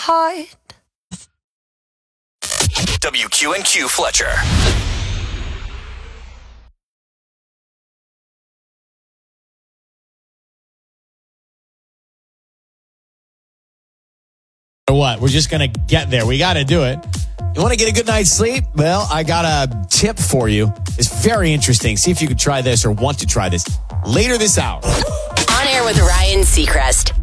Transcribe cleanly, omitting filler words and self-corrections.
heart. WQNQ Fletcher. What? We're just going to get there. We got to do it. You want to get a good night's sleep? Well, I got a tip for you. It's very interesting. See if you could try this or want to try this later this hour. On air with Ryan Seacrest.